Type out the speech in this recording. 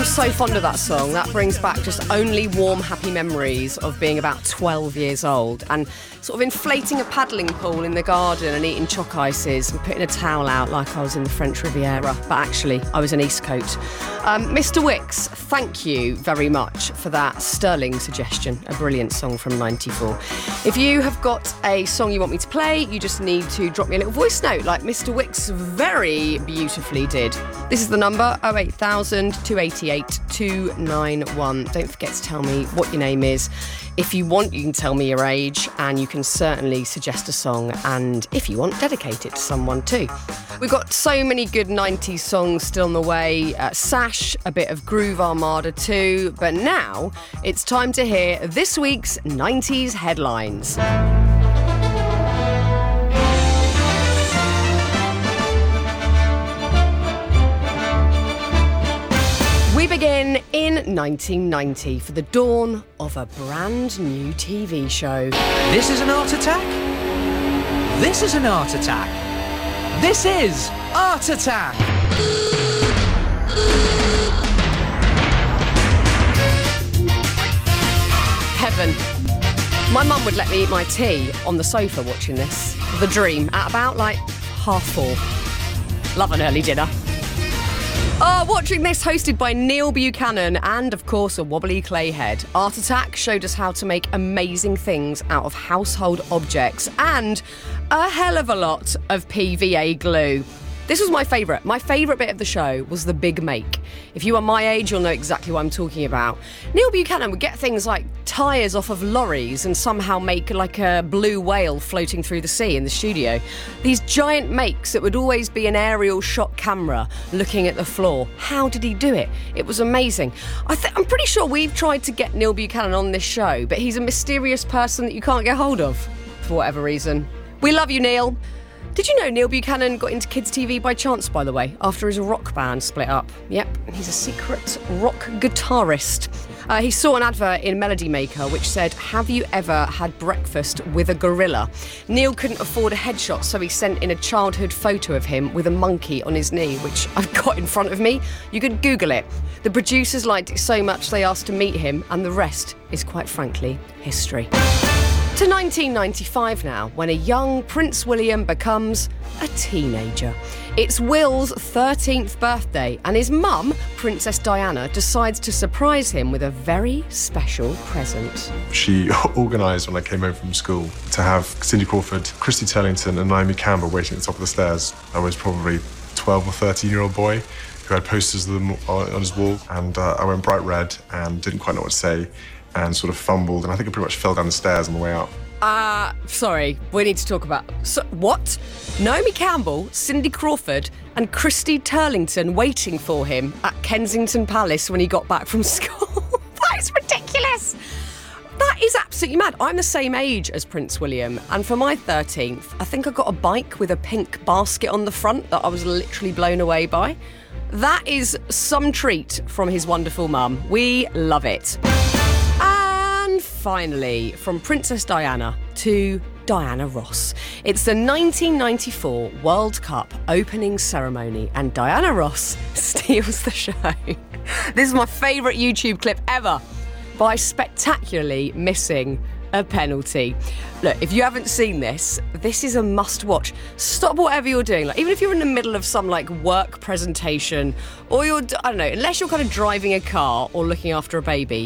So fond of that song. That brings back just only warm, happy memories of being about 12 years old and sort of inflating a paddling pool in the garden and eating chalk ices and putting a towel out like I was in the French Riviera, but actually I was in Eastcote. Mr. Wicks, thank you very much for that sterling suggestion, a brilliant song from 94. If you have got a song you want me to play, you just need to drop me a little voice note like Mr. Wicks very beautifully did. This is the number, 08000 288 291. Don't forget to tell me what your name is. If you want, you can tell me your age, and you can certainly suggest a song, and if you want, dedicate it to someone too. We've got so many good 90s songs still on the way. Sash, a bit of Groove Armada too, but now it's time to hear this week's 90s headlines. We begin in 1990 for the dawn of a brand new TV show. This is an art attack? This is an art attack. This is Art Attack! Heaven. My mum would let me eat my tea on the sofa watching this. The dream, at about 4:30. Love an early dinner. Watching this, hosted by Neil Buchanan and, of course, a wobbly Clayhead. Art Attack showed us how to make amazing things out of household objects and a hell of a lot of PVA glue. This was my favourite. My favourite bit of the show was the big make. If you are my age, you'll know exactly what I'm talking about. Neil Buchanan would get things like tyres off of lorries and somehow make like a blue whale floating through the sea in the studio. These giant makes that would always be an aerial shot camera looking at the floor. How did he do it? It was amazing. I'm pretty sure we've tried to get Neil Buchanan on this show, but he's a mysterious person that you can't get hold of for whatever reason. We love you, Neil. Did you know Neil Buchanan got into kids' TV by chance, by the way, after his rock band split up? Yep, he's a secret rock guitarist. He saw an advert in Melody Maker which said, "Have you ever had breakfast with a gorilla?" Neil couldn't afford a headshot, so he sent in a childhood photo of him with a monkey on his knee, which I've got in front of me. You could Google it. The producers liked it so much they asked to meet him, and the rest is, quite frankly, history. To 1995 now, when a young Prince William becomes a teenager. It's Will's 13th birthday, and his mum, Princess Diana, decides to surprise him with a very special present. She organised, when I came home from school, to have Cindy Crawford, Christy Turlington and Naomi Campbell waiting at the top of the stairs. I was probably 12 or 13-year-old boy who had posters of them on his wall, and I went bright red and didn't quite know what to say, and sort of fumbled, and I think I pretty much fell down the stairs on the way up. Sorry, we need to talk about... what? Naomi Campbell, Cindy Crawford and Christy Turlington waiting for him at Kensington Palace when he got back from school. That is ridiculous! That is absolutely mad. I'm the same age as Prince William, and for my 13th, I think I got a bike with a pink basket on the front that I was literally blown away by. That is some treat from his wonderful mum. We love it. Finally, from Princess Diana to Diana Ross. It's the 1994 World Cup opening ceremony, and Diana Ross steals the show. This is my favourite YouTube clip ever, by spectacularly missing a penalty. Look, if you haven't seen this, this is a must-watch. Stop whatever you're doing. Like, even if you're in the middle of some work presentation, or you're, I don't know, unless you're kind of driving a car or looking after a baby,